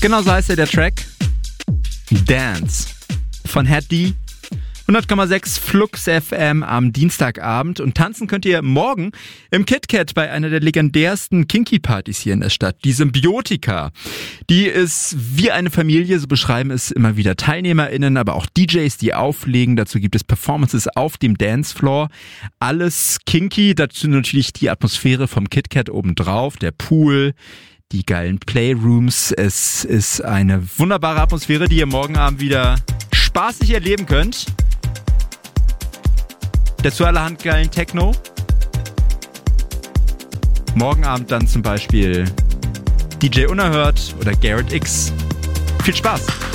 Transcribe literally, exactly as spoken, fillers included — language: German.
Genau so heißt ja der Track. Dance von Head D. hundert Komma sechs Flux F M am Dienstagabend. Und tanzen könnt ihr morgen im KitKat bei einer der legendärsten Kinky-Partys hier in der Stadt. Die Symbiotika. Die ist wie eine Familie, so beschreiben es immer wieder TeilnehmerInnen, aber auch D Js, die auflegen. Dazu gibt es Performances auf dem Dancefloor. Alles kinky, dazu natürlich die Atmosphäre vom KitKat obendrauf, der Pool, die geilen Playrooms. Es ist eine wunderbare Atmosphäre, die ihr morgen Abend wieder spaßig erleben könnt. Dazu allerhand geilen Techno. Morgen Abend dann zum Beispiel D J Unerhört oder Garrett X. Viel Spaß!